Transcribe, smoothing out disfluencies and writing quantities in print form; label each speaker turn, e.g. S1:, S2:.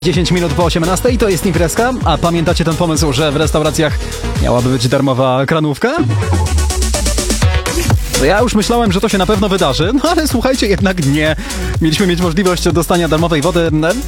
S1: 10 minut po 18 to jest imprezka, a pamiętacie ten pomysł, że w restauracjach miałaby być darmowa kranówka? Ja już myślałem, że to się na pewno wydarzy, no ale słuchajcie, jednak nie. Mieliśmy mieć możliwość dostania darmowej wody